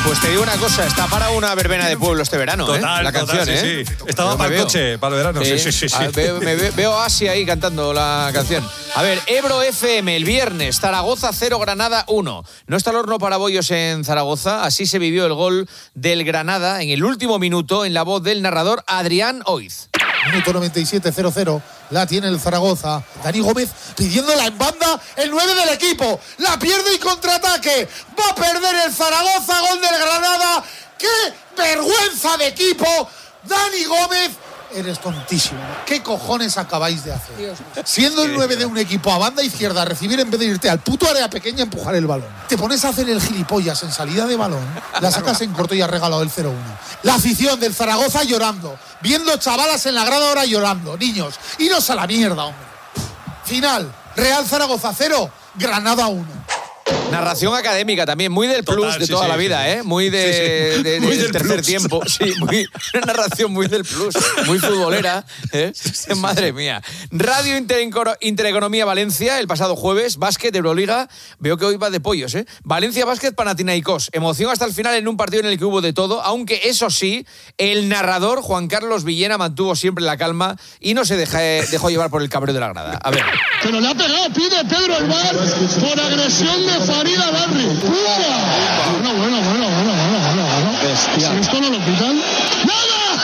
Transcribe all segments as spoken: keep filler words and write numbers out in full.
Pues te digo una cosa, está para una verbena de pueblo este verano, total, ¿eh? La total, canción, sí, ¿eh? sí. Estaba Yo para me el veo. coche, para el verano. Sí, sí, sí. sí. Ah, veo, me ve- veo a Asia ahí cantando la canción. A ver, Ebro F M, el viernes, Zaragoza cero, Granada uno. No está el horno para bollos en Zaragoza, así se vivió el gol del Granada en el último minuto en la voz del narrador Adrián Oiz. Minuto noventa y siete, cero cero. La tiene el Zaragoza. Dani Gómez pidiéndola en banda. El nueve del equipo. La pierde y contraataque. Va a perder el Zaragoza. Gol del Granada. ¡Qué vergüenza de equipo! Dani Gómez. Eres tontísimo. ¿Qué cojones acabáis de hacer? Dios. Siendo el nueve de un equipo a banda izquierda, recibir en vez de irte al puto área pequeña, empujar el balón. Te pones a hacer el gilipollas en salida de balón, la sacas en corto y has regalado el cero uno. La afición del Zaragoza llorando, viendo chavalas en la grada ahora llorando. Niños, iros a la mierda, hombre. Final, Real Zaragoza cero, Granada uno. Narración académica también, muy del plus Total, de sí, toda sí, la vida, sí, sí. ¿eh? Muy de, Sí, sí. de- de- Muy del del tercer plus. tiempo. Sí, muy, una narración muy del plus, muy futbolera, ¿eh? Madre mía. Radio Interecono- Intereconomía Valencia, el pasado jueves, básquet, Euroliga, veo que hoy va de pollos, ¿eh? Valencia Básquet, Panathinaikos. Emoción hasta el final en un partido en el que hubo de todo, aunque eso sí, el narrador Juan Carlos Villena mantuvo siempre la calma y no se deja- dejó llevar por el cabreo de la grada. A ver. Pero le ha pegado, pide Pedro el VAR por agresión de Farida Larry. ¡Pumba! Bueno, bueno, bueno, bueno, bueno, bueno, bueno. Bestia. Si esto no lo pitan. ¡Nada!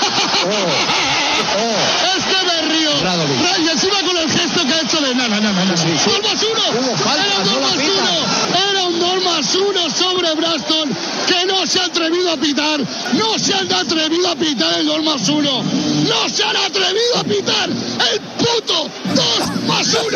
Este berrío. Radovic. Y encima con el gesto que ha hecho de nada, nada, nada. Sí, sí. ¡Dos más uno! Hubo falta, Era un no dos la más pitan. uno. Era un dos más uno sobre Braston que no se ha atrevido a pitar. No se han atrevido a pitar el dos más uno. No se han atrevido a pitar el puto dos más uno.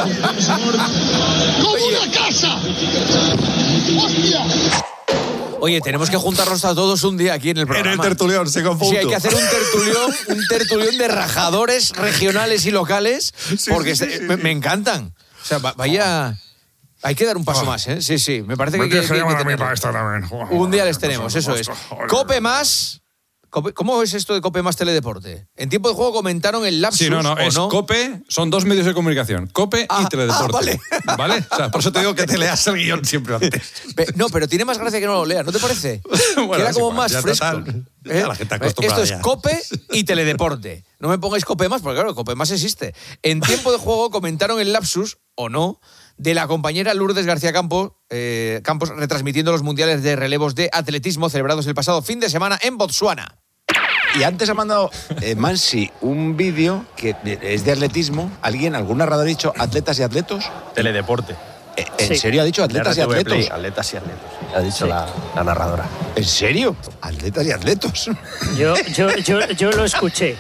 Como una casa. ¡Hostia! Oye, tenemos que juntarnos a todos un día aquí en el En programa. el tertulión, se confunde. Sí, hay que hacer un tertulión, un tertulión de rajadores regionales y locales, Sí, porque sí, se- sí, sí, me, sí. me encantan. O sea, va- vaya... Hay que dar un paso más, ¿eh? Sí, sí, me parece que, Me que, tienes que que- llamar que a mí tenerlo. para esto también. Un día les tenemos, eso es. Joder. Cope más... Cope- ¿Cómo es esto de Cope más Teledeporte? En tiempo de juego comentaron el lapsus, Sí, no, no, ¿o es no? Cope, son dos medios de comunicación, Cope Ah, y Teledeporte. ah, vale. O sea, por eso te digo que te leas el guión siempre antes. Pe- No, pero tiene más gracia que no lo leas, ¿no te parece? Bueno, Queda es como igual, más ya fresco. total, ya ¿Eh? la gente acostumbrada Esto es ya. Cope y Teledeporte. No me pongáis Cope más, porque claro, Cope más existe. En tiempo de juego comentaron el lapsus, o no, de la compañera Lourdes García Campos, eh, Campos retransmitiendo los mundiales de relevos de atletismo celebrados el pasado fin de semana en Botsuana. Y antes ha mandado eh, Mansi un vídeo que es de atletismo. ¿Alguien, algún narrador ha dicho atletas y atletos? Teledeporte. Eh, ¿En Sí. serio ha dicho atletas y De R T V Play, atletos? atletas y atletos. Ha dicho la, la narradora. ¿En serio? Atletas y atletos. Yo, yo, yo, yo lo escuché.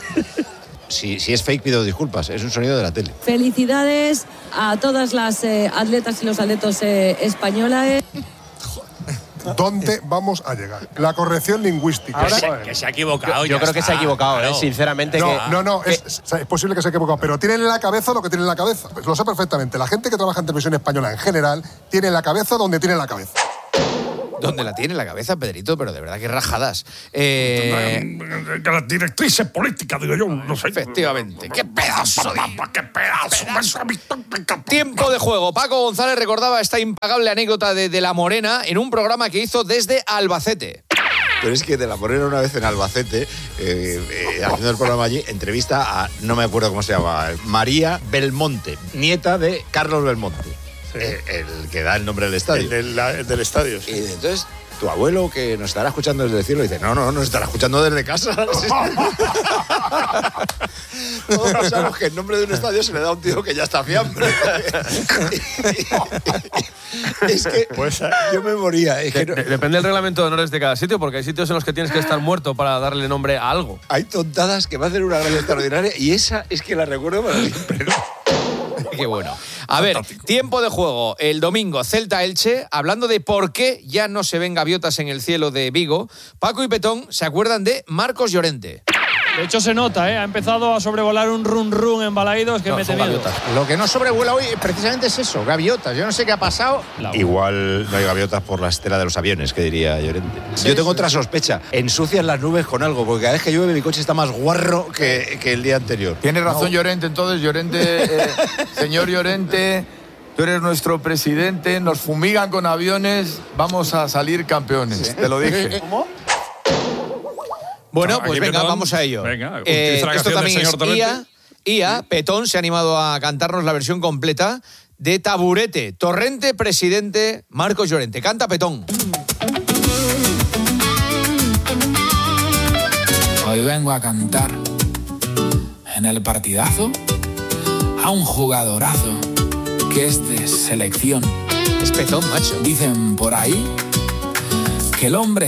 Si, si es fake, pido disculpas. Es un sonido de la tele. Felicidades a todas las eh, atletas y los atletos eh, españolas. ¿Dónde vamos a llegar? La corrección lingüística. Ahora- Joder. que se ha equivocado. Yo ya creo que está. se ha equivocado, Claro. ¿eh? Sinceramente. No, que, no, no, que- es, es- es posible que se haya equivocado, pero tienen en la cabeza lo que tienen en la cabeza. Pues lo sé perfectamente. La gente que trabaja en televisión española en general tiene la cabeza donde tiene la cabeza. ¿Dónde la tiene la cabeza, Pedrito? Pero de verdad que rajadas. Eh, Que las directrices políticas, digo yo, no sé. Efectivamente. ¡Qué pedazo de... ¡Qué pedazo! Tiempo de juego. Paco González recordaba esta impagable anécdota de, de La Morena en un programa que hizo desde Albacete. Pero es que de la Morena una vez en Albacete, eh, eh, haciendo el programa allí, entrevista a, no me acuerdo cómo se llama, María Belmonte, nieta de Carlos Belmonte. Eh, el que da el nombre del estadio. El del, la- el del estadio. Sí. Y entonces, tu abuelo, que nos estará escuchando desde el cielo, dice, no, no, nos estará escuchando desde casa. Todos pensamos que el nombre de un estadio se le da a un tío que ya está fiambre. Es que Pues, yo me moría. Es que no- de- depende del reglamento de honores de cada sitio, porque hay sitios en los que tienes que estar muerto para darle nombre a algo. hay tontadas que me hacen una gracia extraordinaria y esa es que la recuerdo para siempre. Qué bueno. A ver, tiempo de juego. El domingo, Celta-Elche, hablando de por qué ya no se ven gaviotas en el cielo de Vigo, Paco y Petón se acuerdan de Marcos Llorente. De hecho, se nota, ¿eh? Ha empezado a sobrevolar un run run en Balaídos que No, mete son miedo. gaviotas. Lo que no sobrevuela hoy precisamente es eso, gaviotas. Yo no sé qué ha pasado. Igual no hay gaviotas por la estela de los aviones, que diría Llorente. Yo tengo otra sospecha. Ensucian las nubes con algo, porque cada vez que llueve mi coche está más guarro que, que el día anterior. Tiene razón Llorente, entonces, Llorente, eh, señor Llorente, tú eres nuestro presidente, nos fumigan con aviones, vamos a salir campeones. Te lo dije. ¿Cómo? Bueno, Aquí pues venga, Petón, vamos a ello. venga, Eh, utiliza la esto canción también del es señor Torrente. I A. I A, Petón se ha animado a cantarnos la versión completa de Taburete, Torrente, presidente, Marcos Llorente. Canta Petón. Hoy vengo a cantar en el partidazo a un jugadorazo que es de selección. Es Petón, macho. Dicen por ahí que el hombre